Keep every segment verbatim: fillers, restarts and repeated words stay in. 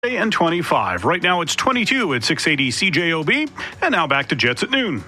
And twenty-five. Right now it's twenty-two at six eighty C J O B. And now back to Jets at noon.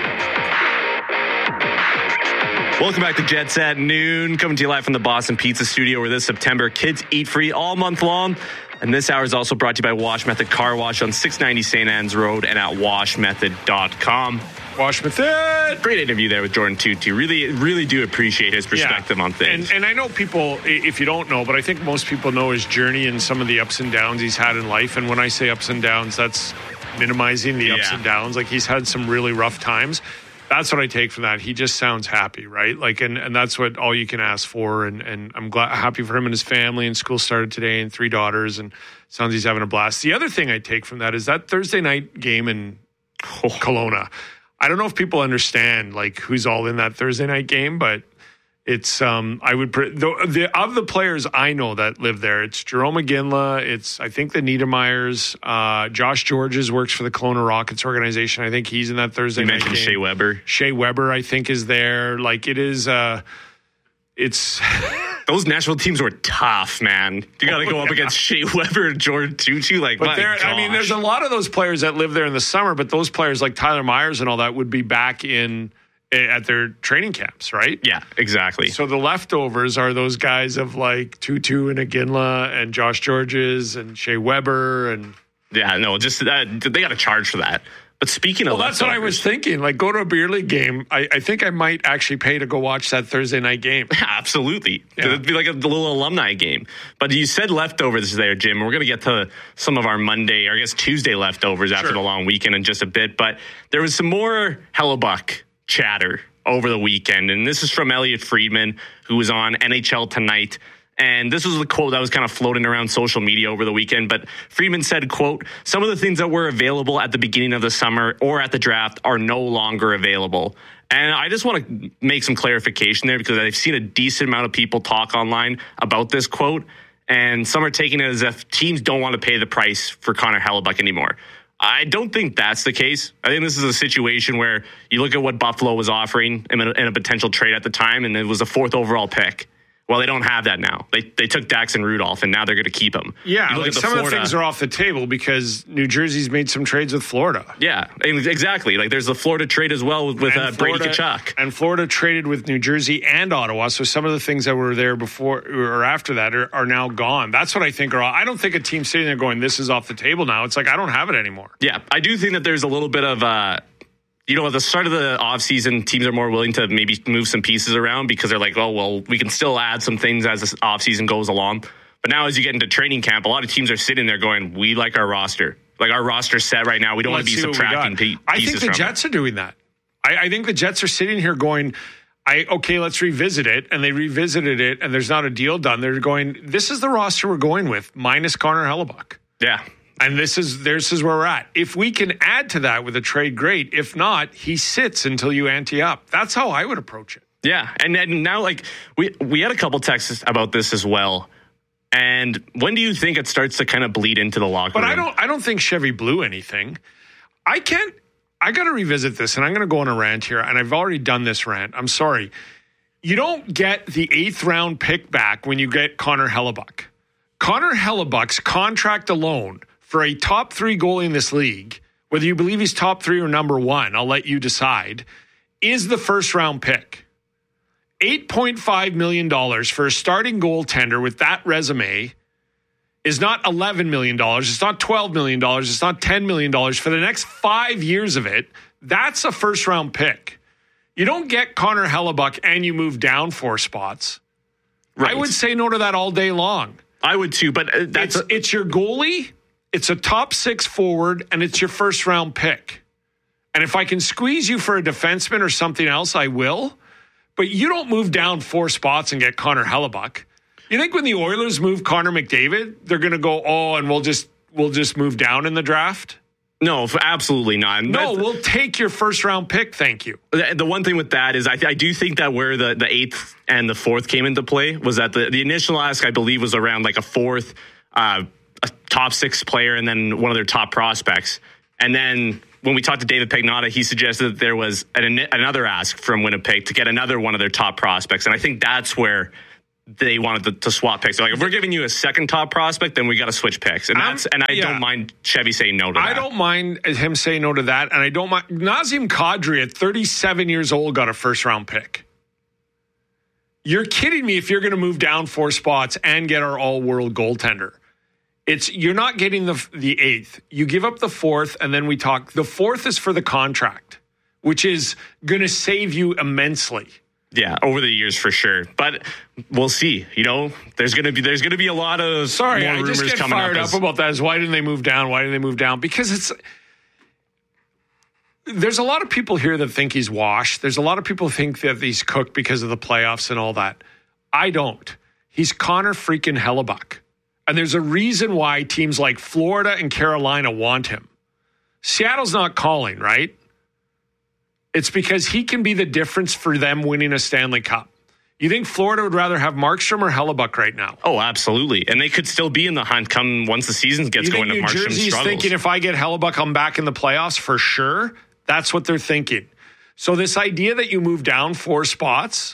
Welcome back to Jets at noon. Coming to you live from the Boston Pizza Studio, where this September kids eat free all month long. And this hour is also brought to you by Wash Method Car Wash on six ninety Saint Anne's Road and at wash method dot com. Wash Method. Great interview there with Jordan Tootoo. Really, really do appreciate his perspective yeah. on things. And, and I know people, if you don't know, but I think most people know his journey and some of the ups and downs he's had in life. And when I say ups and downs, that's minimizing the ups yeah. and downs. Like, he's had some really rough times. That's what I take from that. He just sounds happy, right? Like, and, and that's what all you can ask for. And, and I'm glad, happy for him and his family. And school started today, and three daughters, and sounds he's having a blast. The other thing I take from that is that Thursday night game in oh. Kelowna. I don't know if people understand like who's all in that Thursday night game, but it's um I would pre- the, the of the players I know that live there. It's Jerome McGinley. It's I think the Niedermeyers. Uh, Josh Georges works for the Kelowna Rockets organization. I think he's in that Thursday you night mentioned game. Shea Weber. Shea Weber, I think, is there. Like it is. Uh, it's. Those national teams were tough, man. You got to go oh, up yeah. against Shea Weber and Jordan Tootoo. Like, but there, I mean, there's a lot of those players that live there in the summer, but those players like Tyler Myers and all that would be back in at their training camps, right? Yeah, exactly. So the leftovers are those guys of like Tootoo and Iginla and Josh Georges and Shea Weber and yeah, no, just uh, they got to charge for that. But speaking of, well, that's what I was thinking. Like, go to a beer league game. I, I think I might actually pay to go watch that Thursday night game. Absolutely, yeah. It'd be like a little alumni game. But you said leftovers there, Jim. We're going to get to some of our Monday, or I guess Tuesday leftovers after sure. the long weekend in just a bit. But there was some more Hellebuyck chatter over the weekend, and this is from Elliot Friedman, who was on N H L Tonight. And this was the quote that was kind of floating around social media over the weekend. But Friedman said, quote, some of the things that were available at the beginning of the summer or at the draft are no longer available. And I just want to make some clarification there because I've seen a decent amount of people talk online about this quote. And some are taking it as if teams don't want to pay the price for Connor Hellebuyck anymore. I don't think that's the case. I think this is a situation where you look at what Buffalo was offering in a, in a potential trade at the time, and it was a fourth overall pick. Well, they don't have that now. They they took Daxon Rudolph, and now they're going to keep him. Yeah, like some Florida, of the things are off the table because New Jersey's made some trades with Florida. Yeah, exactly. Like there's the Florida trade as well with, with uh, Brady Tkachuk. And Florida traded with New Jersey and Ottawa, so some of the things that were there before or after that are, are now gone. That's what I think are. I don't think a team sitting there going, this is off the table now. It's like, I don't have it anymore. Yeah, I do think that there's a little bit of... Uh, You know, at the start of the offseason, teams are more willing to maybe move some pieces around because they're like, oh, well, we can still add some things as the offseason goes along. But now as you get into training camp, a lot of teams are sitting there going, we like our roster. Like our roster's set right now. We don't Let's want to be subtracting pieces from it. I think the Jets are doing that. I, I think the Jets are sitting here going, I okay, let's revisit it. And they revisited it, and there's not a deal done. They're going, this is the roster we're going with, minus Connor Hellebuyck. Yeah. And this is this is where we're at. If we can add to that with a trade, great. If not, he sits until you ante up. That's how I would approach it. Yeah, and, and now like we we had a couple texts about this as well. And when do you think it starts to kind of bleed into the locker but room? But I don't I don't think Chevy blew anything. I can't. I got to revisit this, and I'm going to go on a rant here. And I've already done this rant. I'm sorry. You don't get the eighth round pick back when you get Connor Hellebuyck. Connor Hellebuck's contract alone. For a top three goalie in this league, whether you believe he's top three or number one, I'll let you decide, is the first round pick. eight point five million dollars for a starting goaltender with that resume is not eleven million dollars. It's not twelve million dollars. It's not ten million dollars. For the next five years of it, that's a first round pick. You don't get Connor Hellebuyck and you move down four spots. Right. I would say no to that all day long. I would too, but that's... It's, a- it's your goalie... It's a top six forward, and it's your first round pick. And if I can squeeze you for a defenseman or something else, I will. But you don't move down four spots and get Connor Hellebuyck. You think when the Oilers move Connor McDavid, they're going to go, oh, and we'll just we'll just move down in the draft? No, absolutely not. No, we'll take your first round pick. Thank you. The, the one thing with that is I, I do think that where the, the eighth and the fourth came into play was that the, the initial ask, I believe, was around like a fourth uh a top six player and then one of their top prospects. And then when we talked to David Pagnotta, he suggested that there was an, another ask from Winnipeg to get another one of their top prospects. And I think that's where they wanted to, to swap picks. They're like, if we're giving you a second top prospect, then we got to switch picks. And that's and I yeah. don't mind Chevy saying no to I that. I don't mind him saying no to that. And I don't mind. Nazem Kadri at thirty-seven years old got a first round pick. You're kidding me if you're going to move down four spots and get our all-world goaltender. It's you're not getting the the eighth. You give up the fourth, and then we talk. The fourth is for the contract, which is going to save you immensely. Yeah, over the years for sure. But we'll see. You know, there's going to be there's going to be a lot of sorry. more I rumors just get coming fired up, up about that. Is why didn't they move down? Why didn't they move down? Because it's. There's a lot of people here that think he's washed. There's a lot of people who think that he's cooked because of the playoffs and all that. I don't. He's Connor freaking Hellebuck. And there's a reason why teams like Florida and Carolina want him. Seattle's not calling, right? It's because he can be the difference for them winning a Stanley Cup. You think Florida would rather have Markstrom or Hellebuck right now? Oh, absolutely. And they could still be in the hunt come once the season gets you going. Think If New Markstrom Jersey's struggles. Thinking if I get Hellebuck, I'm back in the playoffs for sure. That's what they're thinking. So this idea that you move down four spots,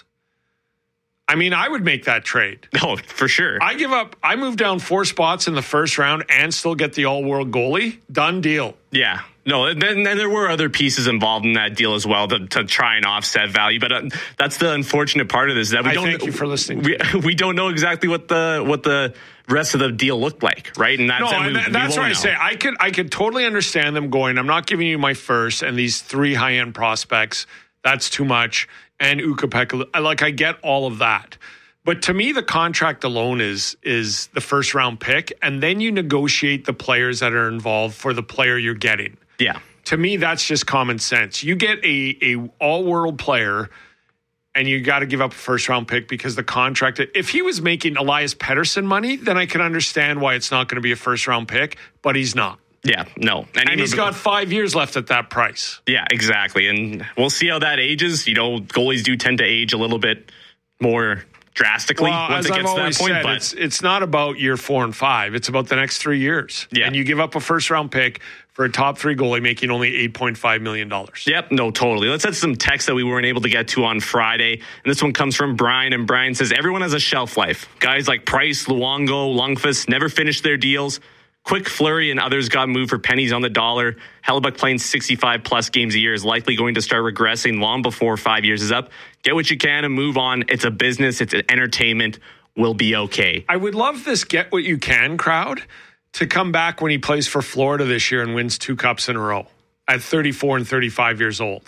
I mean, I would make that trade. No, for sure. I give up. I move down four spots in the first round and still get the all-world goalie. Done deal. Yeah. No, and then and there were other pieces involved in that deal as well to, to try and offset value. But uh, that's the unfortunate part of this. That we I don't. Thank you for listening. We, we don't know exactly what the what the rest of the deal looked like, right? And that's no, and and we, that, that's we what I know. say. I could I could totally understand them going, I'm not giving you my first and these three high-end prospects. That's too much. And Ukko-Pekka, like I get all of that. But to me, the contract alone is is the first round pick, and then you negotiate the players that are involved for the player you're getting. Yeah. To me, that's just common sense. You get a, a all-world player, and you got to give up a first-round pick because the contract. If he was making Elias Pettersson money, then I can understand why it's not going to be a first-round pick, but he's not. Yeah, no. And, And even, he's got five years left at that price. Yeah, exactly. And we'll see how that ages. You know, goalies do tend to age a little bit more drastically Well, once as it I've gets to that always point. said, But it's, it's not about year four and five. It's about the next three years. Yeah. And you give up a first-round pick for a top three goalie making only eight point five million dollars. Yep, no, totally. Let's hit some text that we weren't able to get to on Friday. And this one comes from Brian. And Brian says, everyone has a shelf life. Guys like Price, Luongo, Lundqvist never finished their deals. Quick Fleury and others got moved for pennies on the dollar. Hellebuck playing sixty-five plus games a year is likely going to start regressing long before five years is up. Get what you can and move on. It's a business. It's an entertainment. We'll be okay. I would love this get what you can crowd to come back when he plays for Florida this year and wins two cups in a row at thirty-four and thirty-five years old.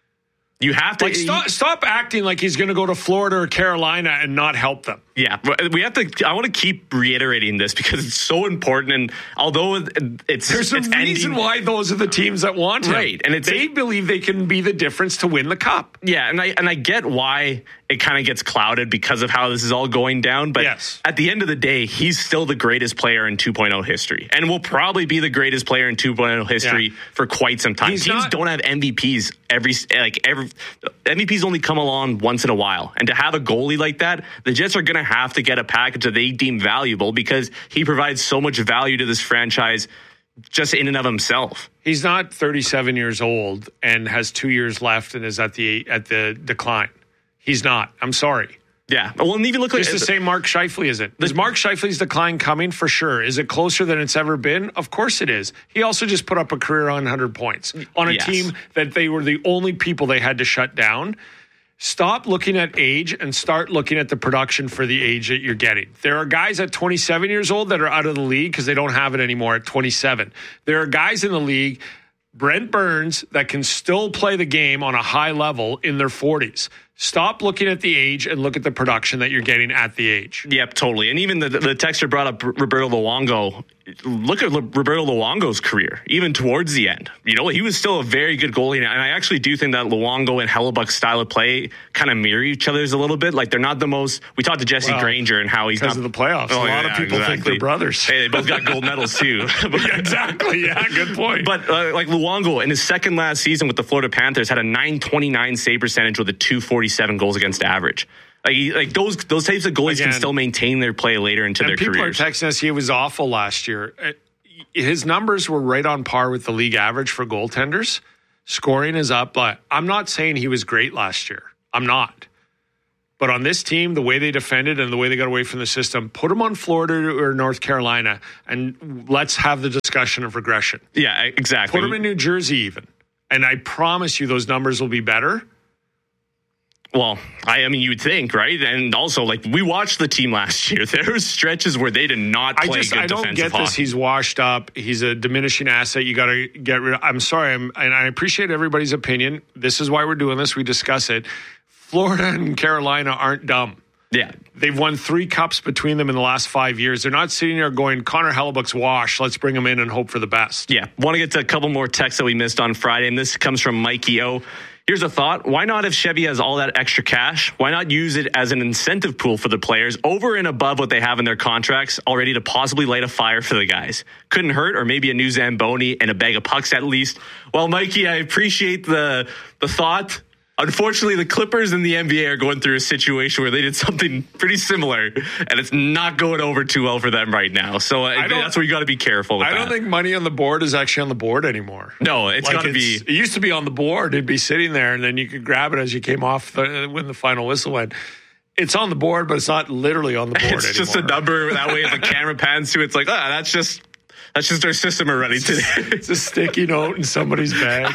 You have to Like, stop, stop acting like he's going to go to Florida or Carolina and not help them. Yeah, we have to. I want to keep reiterating this because it's so important. And although it's there's a it's reason ending, why those are the teams that want him, right? And it's, they believe they can be the difference to win the cup. Yeah, and I and I get why it kind of gets clouded because of how this is all going down. But yes. At the end of the day, he's still the greatest player in two point oh history, and will probably be the greatest player in two point oh history yeah. for quite some time. He's Teams not, don't have M V Ps every like every M V Ps only come along once in a while, and to have a goalie like that, the Jets are going to have to get a package that they deem valuable because he provides so much value to this franchise just in and of himself. He's not thirty-seven years old and has two years left and is at the at the decline. He's not. I'm sorry. Yeah. Well, and even look like just the same Mark Scheifele isn't. Is Mark Scheifele's decline coming? For sure. Is it closer than it's ever been? Of course it is. He also just put up a career on one hundred points on a yes. team that they were the only people they had to shut down. Stop looking at age and start looking at the production for the age that you're getting. There are guys at twenty-seven years old that are out of the league because they don't have it anymore at twenty-seven. There are guys in the league, Brent Burns, that can still play the game on a high level in their forties. Stop looking at the age and look at the production that you're getting at the age. Yep, totally. And even the, the texter brought up Roberto Luongo. Look at Roberto Luongo's career, even towards the end. You know, he was still a very good goalie. And I actually do think that Luongo and Hellebuck's style of play kind of mirror each other's a little bit. Like, they're not the most... We talked to Jesse well, Granger and how he's because not... of the playoffs. Oh, a lot yeah, of people exactly. think they're brothers. Hey, they both got gold medals, too. But, yeah, exactly. Yeah, good point. But, uh, like, Luongo, in his second last season with the Florida Panthers, had a nine twenty-nine save percentage with a two forty-seven goals against average. Like, like those those types of goalies Again, can still maintain their play later into their people careers. People are texting us, he was awful last year. His numbers were right on par with the league average for goaltenders. Scoring is up, but I'm not saying he was great last year. I'm not. But on this team, the way they defended and the way they got away from the system, put them on Florida or North Carolina, and let's have the discussion of regression. Yeah, exactly. Put them in New Jersey even. And I promise you those numbers will be better. Well, I, I mean, you would think, right? And also, like, we watched the team last year. There were stretches where they did not play I just, good I don't defensive get hockey. this. He's washed up. He's a diminishing asset. You got to get rid of. I'm sorry. I'm, and I appreciate everybody's opinion. This is why we're doing this. We discuss it. Florida and Carolina aren't dumb. Yeah. They've won three cups between them in the last five years. They're not sitting there going, Connor Hellebuck's washed. Let's bring him in and hope for the best. Yeah. Want to get to a couple more texts that we missed on Friday, and this comes from Mikey O. Here's a thought. Why not, if Chevy has all that extra cash, why not use it as an incentive pool for the players over and above what they have in their contracts already to possibly light a fire for the guys? Couldn't hurt, or maybe a new Zamboni and a bag of pucks at least. Well, Mikey, I appreciate the the thought. Unfortunately, the Clippers and the N B A are going through a situation where they did something pretty similar, and it's not going over too well for them right now. So uh, that's where you got to be careful with I that. don't think money on the board is actually on the board anymore. No, it's Like got to be. It used to be on the board. It'd be sitting there, and then you could grab it as you came off the, when the final whistle went. It's on the board, but it's not literally on the board It's anymore. just a number. That way, if the camera pans to it, it's like, ah, that's just that's just our system already today. It's a sticky note in somebody's bag.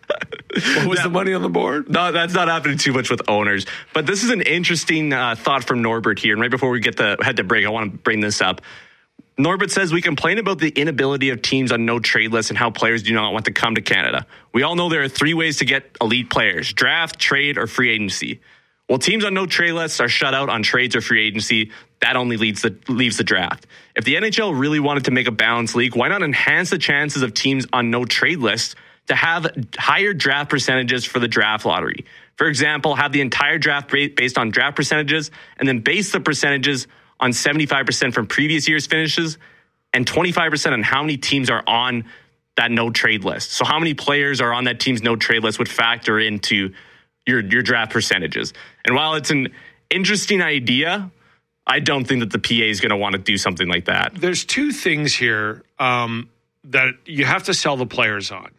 What was that, the money on the board? No, that's not happening too much with owners. But this is an interesting uh, thought from Norbert here. And right before we get the head to break, I want to bring this up. Norbert says, we complain about the inability of teams on no trade lists and how players do not want to come to Canada. We all know there are three ways to get elite players: draft, trade, or free agency. Well, teams on no trade lists are shut out on trades or free agency. That only leads the, leaves the draft. If the N H L really wanted to make a balanced league, why not enhance the chances of teams on no trade lists to have higher draft percentages for the draft lottery? For example, have the entire draft based on draft percentages, and then base the percentages on seventy-five percent from previous year's finishes and twenty-five percent on how many teams are on that no trade list. So how many players are on that team's no trade list would factor into your, your draft percentages. And while it's an interesting idea, I don't think that the P A is going to want to do something like that. There's two things here um, that you have to sell the players on.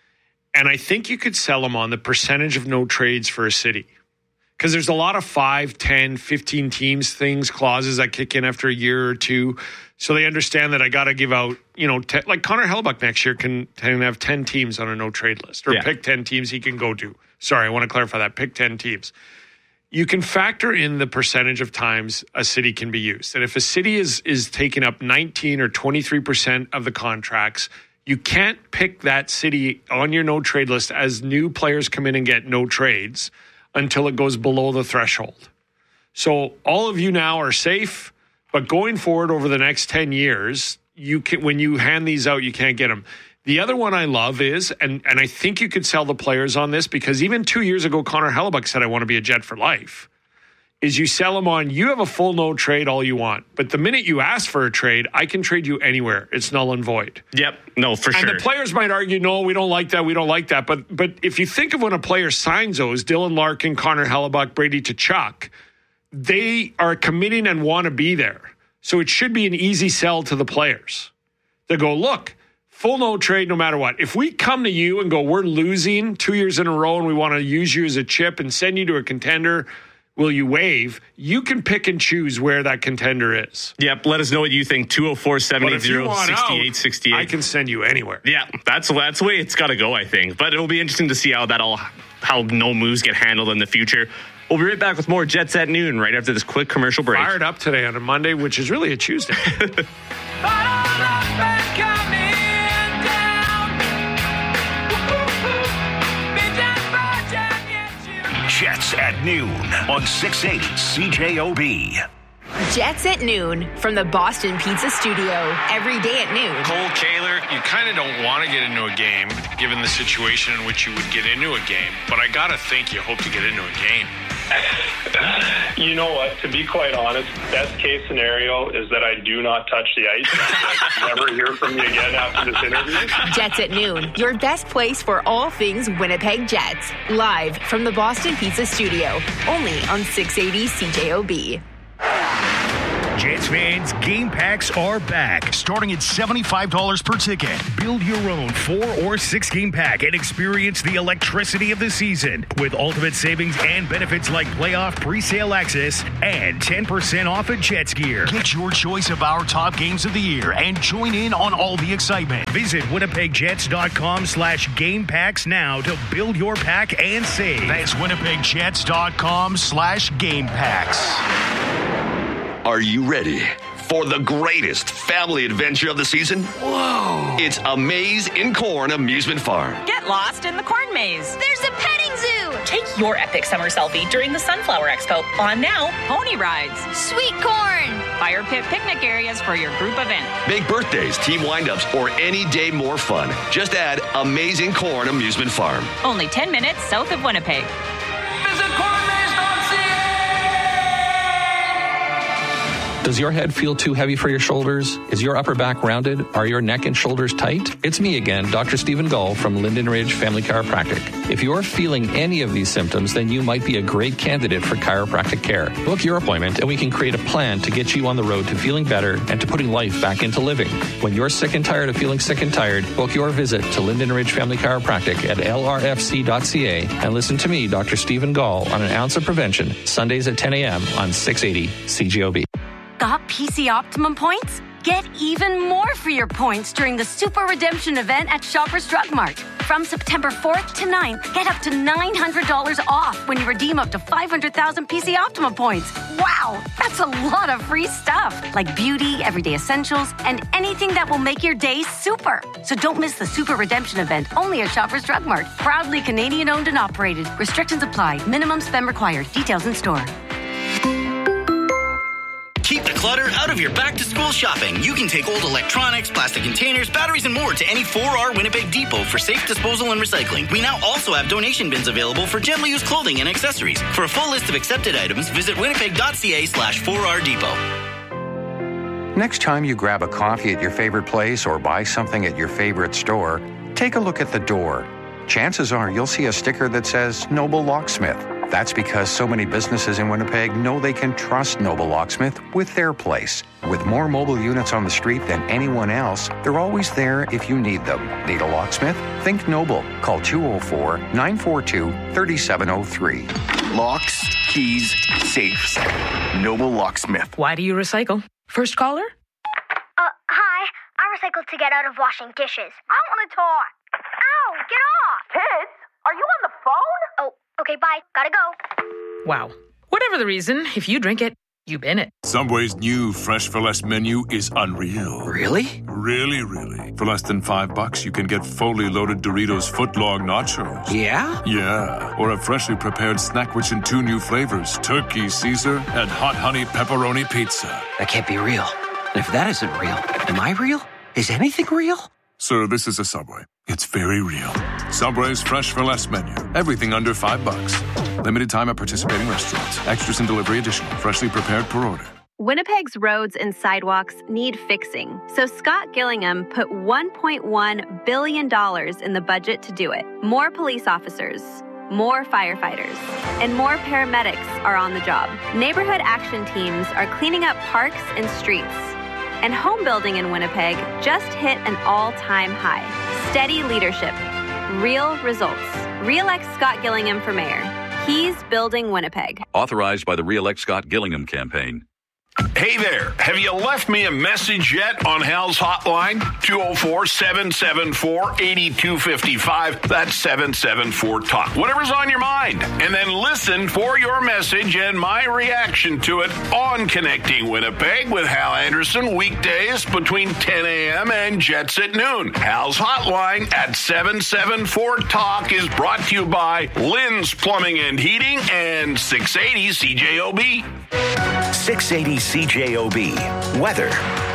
And I think you could sell them on the percentage of no trades for a city. Because there's a lot of five, ten, fifteen teams things, clauses that kick in after a year or two. So they understand that I got to give out, you know, te- like Connor Hellebuck next year can, can have ten teams on a no trade list, or yeah. pick ten teams he can go to. Sorry, I want to clarify that. Pick ten teams. You can factor in the percentage of times a city can be used. And if a city is is taking up nineteen or twenty-three percent of the contracts, you can't pick that city on your no trade list as new players come in and get no trades until it goes below the threshold. So all of you now are safe, but going forward over the next ten years, you can, when you hand these out, you can't get them. The other one I love is, and, and I think you could sell the players on this, because even two years ago, Connor Hellebuck said, I want to be a Jet for life, is you sell them on, you have a full no trade all you want. But the minute you ask for a trade, I can trade you anywhere. It's null and void. Yep. No, for and sure. And the players might argue, no, we don't like that. We don't like that. But but if you think of when a player signs those, Dylan Larkin, Connor Hellebuck, Brady Tkachuk, they are committing and want to be there. So it should be an easy sell to the players. They go, look, full no trade no matter what. If we come to you and go, we're losing two years in a row and we want to use you as a chip and send you to a contender, will you waive? You can pick and choose where that contender is. Yep. Let us know what you think. two oh four, seven eight zero, six eight six eight. I can send you anywhere. Yeah, that's, that's the way it's got to go, I think. But it'll be interesting to see how that all, how no moves get handled in the future. We'll be right back with more Jets at noon right after this quick commercial break. Fired up today on a Monday, which is really a Tuesday. Jets at noon on six eighty C J O B. Jets at noon from the Boston Pizza Studio. Every day at noon. Cole Kaler, you kind of don't want to get into a game, given the situation in which you would get into a game. But I got to think you hope to get into a game. You know what? To be quite honest, best case scenario is that I do not touch the ice. Never hear from you again after this interview. Jets at noon, your best place for all things Winnipeg Jets. Live from the Boston Pizza Studio. Only on six eighty C J O B. Jets fans, game packs are back. Starting at seventy-five dollars per ticket. Build your own four or six game pack and experience the electricity of the season with ultimate savings and benefits like playoff pre-sale access and ten percent off of Jets gear. Get your choice of our top games of the year and join in on all the excitement. Visit winnipegjets.com slash game packs now to build your pack and save. That's winnipegjets.com slash game packs. Are you ready for the greatest family adventure of the season? Whoa! It's A Maze in Corn Amusement Farm. Get lost in the corn maze. There's a petting zoo. Take your epic summer selfie during the Sunflower Expo. On now, pony rides. Sweet corn. Fire pit picnic areas for your group event. Big birthdays, team windups, or any day more fun. Just add Amazing Corn Amusement Farm. Only ten minutes south of Winnipeg. Visit corn maze dot c a. Does your head feel too heavy for your shoulders? Is your upper back rounded? Are your neck and shoulders tight? It's me again, Doctor Stephen Gull from Linden Ridge Family Chiropractic. If you're feeling any of these symptoms, then you might be a great candidate for chiropractic care. Book your appointment and we can create a plan to get you on the road to feeling better and to putting life back into living. When you're sick and tired of feeling sick and tired, book your visit to Linden Ridge Family Chiropractic at L R F C dot C A and listen to me, Doctor Stephen Gull, on An Ounce of Prevention, Sundays at ten a.m. on six eighty C J O B. Got P C Optimum points? Get even more for your points during the Super Redemption event at Shoppers Drug Mart. From September fourth to ninth, get up to nine hundred dollars off when you redeem up to five hundred thousand P C Optimum points. Wow, that's a lot of free stuff, like beauty, everyday essentials, and anything that will make your day super. So don't miss the Super Redemption event, only at Shoppers Drug Mart. Proudly Canadian owned and operated. Restrictions apply. Minimum spend required. Details in store. Keep the clutter out of your back-to-school shopping. You can take old electronics, plastic containers, batteries, and more to any four R Winnipeg Depot for safe disposal and recycling. We now also have donation bins available for gently used clothing and accessories. For a full list of accepted items, visit winnipeg.ca slash 4R Depot. Next time you grab a coffee at your favorite place or buy something at your favorite store, take a look at the door. Chances are you'll see a sticker that says Noble Locksmith. That's because so many businesses in Winnipeg know they can trust Noble Locksmith with their place. With more mobile units on the street than anyone else, they're always there if you need them. Need a locksmith? Think Noble. Call two oh four, nine four two, three seven oh three. Locks, keys, safes. Noble Locksmith. Why do you recycle? First caller? Uh, hi. I recycle to get out of washing dishes. I want to talk. Ow, get off. Kids, are you on the phone? Oh. Okay, bye. Gotta go. Wow. Whatever the reason, if you drink it, you bin it. Subway's new Fresh for Less menu is unreal. Really? Really, really. For less than five bucks, you can get fully loaded Doritos footlong nachos. Yeah? Yeah. Or a freshly prepared snack which in two new flavors, turkey Caesar and hot honey pepperoni pizza. That can't be real. And if that isn't real, am I real? Is anything real? Sir, this is a Subway. It's very real. Subway's Fresh for Less menu. Everything under five bucks. Limited time at participating restaurants. Extras and delivery additional. Freshly prepared per order. Winnipeg's roads and sidewalks need fixing, so Scott Gillingham put one point one billion dollars in the budget to do it. More police officers, more firefighters, and more paramedics are on the job. Neighborhood action teams are cleaning up parks and streets. And home building in Winnipeg just hit an all-time high. Steady leadership. Real results. Re-elect Scott Gillingham for mayor. He's building Winnipeg. Authorized by the Re-elect Scott Gillingham campaign. Hey there, have you left me a message yet on Hal's hotline? two oh four, seven seven four, eight two five five. That's seven seven four talk. Whatever's on your mind. And then listen for your message and my reaction to it on Connecting Winnipeg with Hal Anderson, weekdays between ten a.m. and Jets at noon. Hal's hotline at seven seven four talk is brought to you by Lynn's Plumbing and Heating and six eighty C J O B. six eighty C J O B. Weather.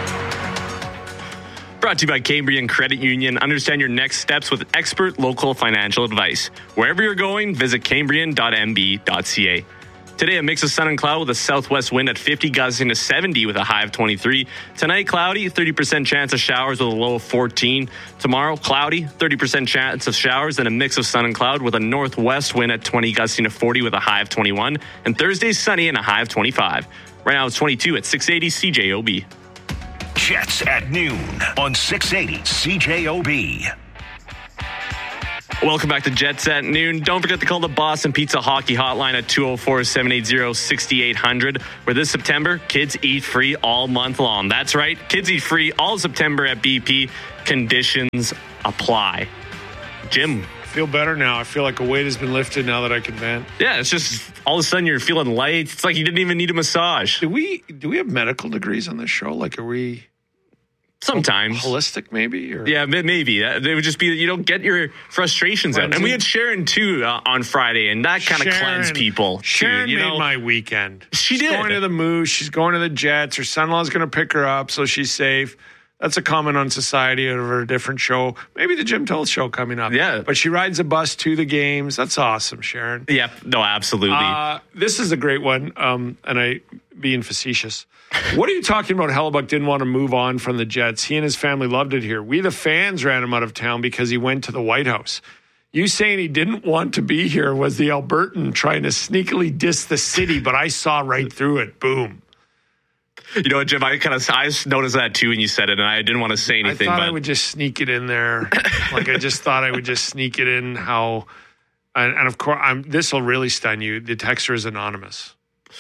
Brought to you by Cambrian Credit Union. Understand your next steps with expert local financial advice. Wherever you're going, visit cambrian dot m b dot c a. Today, a mix of sun and cloud with a southwest wind at fifty, gusting to seventy with a high of twenty-three. Tonight, cloudy, thirty percent chance of showers with a low of fourteen. Tomorrow, cloudy, thirty percent chance of showers and a mix of sun and cloud with a northwest wind at twenty, gusting to forty with a high of twenty-one. And Thursday, sunny and a high of twenty-five. Right now, it's twenty-two at six eighty C J O B. Jets at noon on six eighty C J O B. Welcome back to Jets at noon. Don't forget to call the Boston Pizza Hockey Hotline at two oh four, seven eight zero, six eight zero zero, where this September, kids eat free all month long. That's right. Kids eat free all September at B P. Conditions apply. Jim. I feel better now. I feel like a weight has been lifted now that I can vent. Yeah, it's just all of a sudden you're feeling light. It's like you didn't even need a massage. Do we, do we have medical degrees on this show? Like, are we... Sometimes. Holistic, maybe? Or? Yeah, maybe. It would just be that you don't get your frustrations out. And we had Sharon, too, uh, on Friday, and that kind of cleansed people. Sharon too, you made know? my weekend. She she's did. She's going to the Moose. She's going to the Jets. Her son-in-law's going to pick her up, so she's safe. That's a comment on society over a different show. Maybe the Jim Toll show coming up. Yeah. But she rides a bus to the games. That's awesome, Sharon. Yeah, no, absolutely. Uh, this is a great one, um, and I being facetious. What are you talking about? Hellebuyck didn't want to move on from the Jets. He and his family loved it here. We, the fans, ran him out of town because he went to the White House. You saying he didn't want to be here was the Albertan trying to sneakily diss the city, but I saw right through it. Boom. You know what, Jim? I kind of I noticed that too when you said it, and I didn't want to say anything. I thought but... I would just sneak it in there. Like I just thought I would just sneak it in. How, and, and of course, I'm. This will really stun you. The texter is anonymous.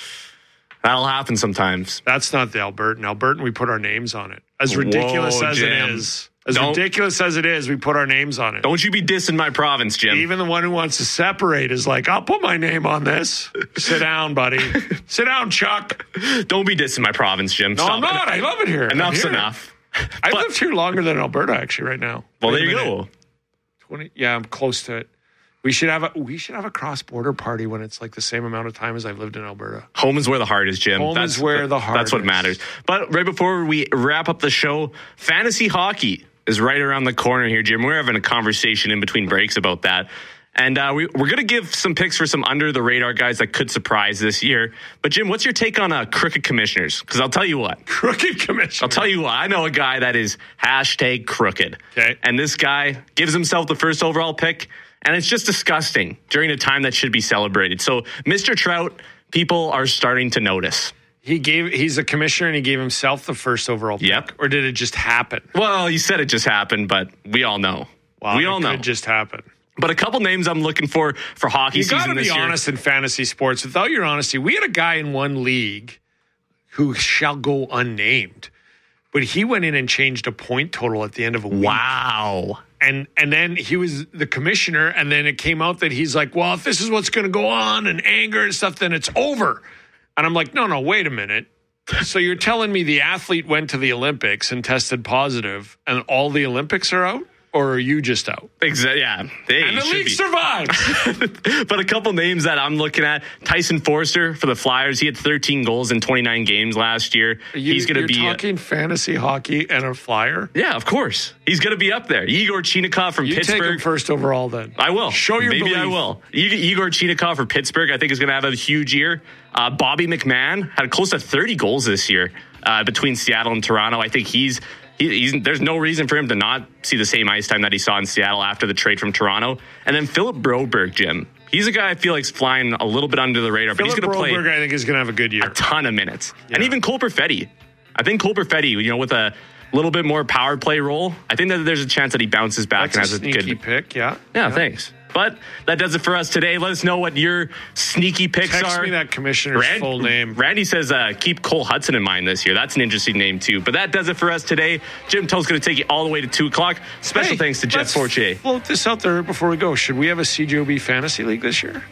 That'll happen sometimes. That's not the Albertan. Albertan, we put our names on it. As ridiculous Whoa, as Jim. it is. As Don't, ridiculous as it is, we put our names on it. Don't you be dissing my province, Jim. Even the one who wants to separate is like, I'll put my name on this. Sit down, buddy. Sit down, Chuck. Don't be dissing my province, Jim. No, Stop I'm not. it. I love it here. Enough's here. enough. I've But- lived here longer than Alberta, actually, right now. Well, Wait there a you minute. go. twenty Yeah, I'm close to it. We should have a we should have a cross border party when it's like the same amount of time as I've lived in Alberta. Home is where the heart is, Jim. Home that's, is where the heart That's what is. matters. But right before we wrap up the show, fantasy hockey is right around the corner here, Jim. We're having a conversation in between breaks about that. And uh, we, we're going to give some picks for some under-the-radar guys that could surprise this year. But, Jim, what's your take on uh, crooked commissioners? Because I'll tell you what. Crooked commissioners? I'll tell you what. I know a guy that is hashtag crooked. Okay. And this guy gives himself the first overall pick, and it's just disgusting during a time that should be celebrated. So, Mister Trout, people are starting to notice. He gave he's a commissioner and he gave himself the first overall pick. Yep. Or did it just happen? Well, you said it just happened, but we all know. Wow, we it all know. could just happen. But a couple names I'm looking for for hockey You season got to this be year. honest in fantasy sports. Without your honesty, we had a guy in one league who shall go unnamed, but he went in and changed a point total at the end of a week. Wow. And and then he was the commissioner, and then it came out that he's like, well, if this is what's going to go on and anger and stuff, then it's over. And I'm like, no, no, wait a minute. So you're telling me the athlete went to the Olympics and tested positive, and all the Olympics are out? Or are you just out? Exactly. Yeah. They And the should league be. survives. But a couple names that I'm looking at: Tyson Forster for the Flyers. He had thirteen goals in twenty-nine games last year. You, He's going to you're be talking fantasy hockey and a Flyer. Yeah, of course. He's going to be up there. Igor Chinikov from You take Pittsburgh. him first overall, then. I will. Show your Maybe belief. I will. I- Igor Chinikov for Pittsburgh, I think, is going to have a huge year. Uh, Bobby McMahon had close to thirty goals this year uh, between Seattle and Toronto. I think he's, he, he's there's no reason for him to not see the same ice time that he saw in Seattle after the trade from Toronto. And then Philip Broberg, Jim. He's a guy I feel like is flying a little bit under the radar, but Philip he's going to play Broberg, I think, is going to have a good year. a ton of minutes. And even Cole Perfetti. I think Cole Perfetti, you know, with a little bit more power play role, I think that there's a chance that he bounces back That's and a has a sneaky good pick, yeah. Yeah, yeah. thanks. But that does it for us today. Let us know what your sneaky picks Text are. me that commissioner's Rand- full name. Randy says uh, keep Cole Hudson in mind this year. That's an interesting name, too. But that does it for us today. Jim Toll's going to take you all the way to two o'clock. Special Hey, thanks to Jeff let's Fortier. Float this out there before we go. Should we have a C J O B fantasy league this year?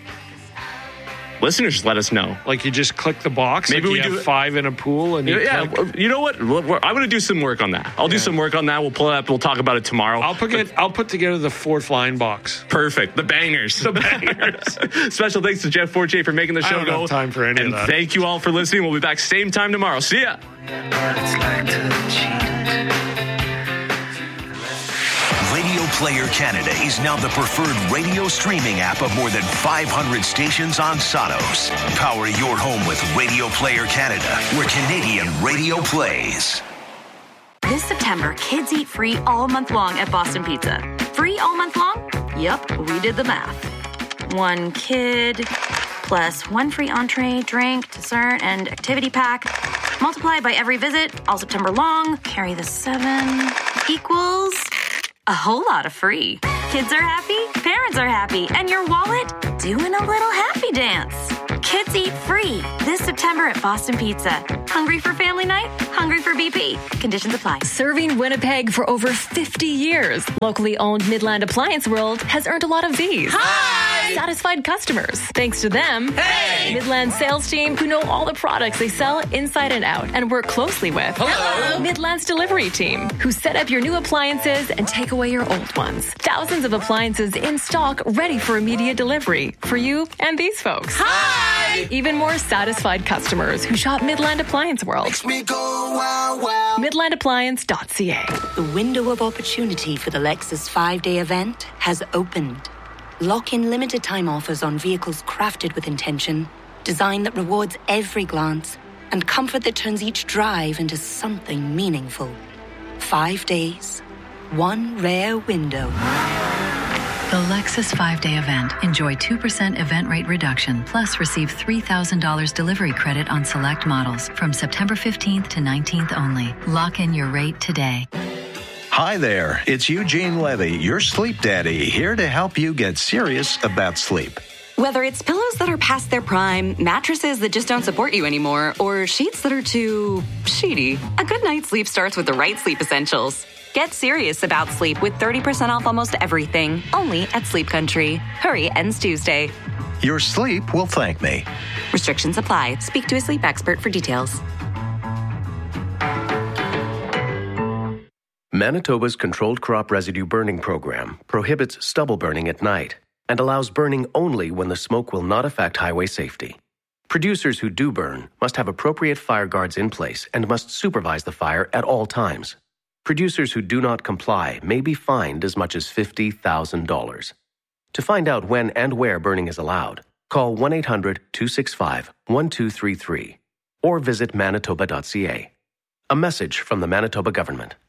Listeners, let us know. Like you just click the box. Maybe like we you do have it- five in a pool, and you Yeah, click. you know what? We're- I'm going to do some work on that. I'll do Yeah. some work on that. We'll pull it up. We'll talk about it tomorrow. I'll put it, I'll put together the fourth line box. Perfect. The bangers. The bangers. Special thanks to Jeff Fortier for making the I show don't go. have time for any and of that. thank you all for listening. We'll be back same time tomorrow. See ya. Radio Player Canada is now the preferred radio streaming app of more than five hundred stations on Sonos. Power your home with Radio Player Canada, where Canadian radio plays. This September, kids eat free all month long at Boston Pizza. Free all month long? Yup, we did the math. One kid plus one free entree, drink, dessert, and activity pack. Multiply by every visit, all September long. Carry the seven equals a whole lot of free. Kids are happy, parents are happy, and your wallet doing a little happy dance. Kids eat free this September at Boston Pizza. Hungry for family night? Hungry for B P. Conditions apply. Serving Winnipeg for over fifty years, locally owned Midland Appliance World has earned a lot of these. Hi! Satisfied customers. Thanks to them, hey! Midland sales team who know all the products they sell inside and out and work closely with. Hello! Midland's delivery team who set up your new appliances and take away your old ones. Thousands of appliances in stock ready for immediate delivery for you and these folks. Hi! Even more satisfied customers who shop Midland Appliance World. Makes me go wow, wow. midland appliance dot c a. The window of opportunity for the Lexus five-day event has opened. Lock in limited time offers on vehicles crafted with intention, design that rewards every glance, and comfort that turns each drive into something meaningful. Five days, one rare window. The Lexus five-day event. Enjoy two percent event rate reduction, plus receive three thousand dollars delivery credit on select models from September fifteenth to nineteenth only. Lock in your rate today. Hi there, it's Eugene Levy, your sleep daddy, here to help you get serious about sleep. Whether it's pillows that are past their prime, mattresses that just don't support you anymore, or sheets that are too sheety, a good night's sleep starts with the right sleep essentials. Get serious about sleep with thirty percent off almost everything, only at Sleep Country. Hurry, ends Tuesday. Your sleep will thank me. Restrictions apply. Speak to a sleep expert for details. Manitoba's Controlled Crop Residue Burning Program prohibits stubble burning at night and allows burning only when the smoke will not affect highway safety. Producers who do burn must have appropriate fire guards in place and must supervise the fire at all times. Producers who do not comply may be fined as much as fifty thousand dollars. To find out when and where burning is allowed, call one eight hundred two six five one two three three or visit manitoba dot c a. A message from the Manitoba government.